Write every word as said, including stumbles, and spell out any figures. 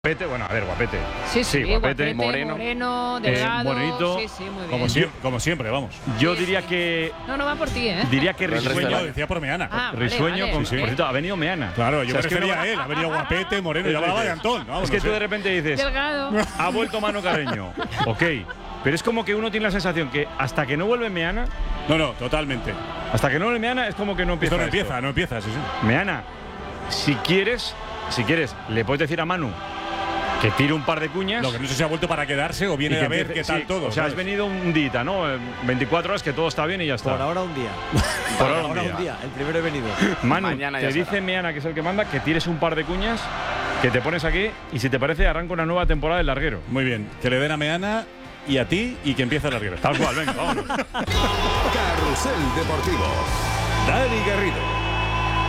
Guapete, bueno, a ver, guapete. Sí, sí, sí guapete, guapete, moreno. Moreno, delgado. Eh, morenito. Sí, sí, muy bien. Como, si, como siempre, vamos. Yo Sí, diría sí. que. No, no va por ti, ¿eh? Diría que Risueño. Yo decía por Meana. Ah, vale, Risueño, vale. con, Sí, sí. por cierto, ha venido Meana. Claro, yo O sea, me es que refería no- a él. Ha venido guapete, moreno, yo hablaba de Antón. Vamos, Es que no tú sé. de repente dices, Delgado. ha vuelto Manu Carreño. Ok. Pero es como que uno tiene la sensación que hasta que no vuelve Meana, No, no, totalmente. hasta que no vuelve Meana, es como que no empieza. Esto no esto. empieza, no empieza, sí, sí. Meana, si quieres, si quieres, le puedes decir a Manu que tire un par de cuñas. Lo que no sé si ha vuelto para quedarse o y viene que a ver empiece- qué tal sí, todo. O sea, has ¿sabes? venido un día, ¿no? Eh, veinticuatro horas que todo está bien y ya está. Por ahora un día. Por ahora un día. El primero he venido. Manu, Mañana te ya dice será. Meana, que es el que manda, que tires un par de cuñas, que te pones aquí y si te parece arranca una nueva temporada del larguero. Muy bien. Que le den a Meana y a ti y que empiece el larguero. Tal cual, venga, vámonos. Carrusel Deportivo. Dani Garrido.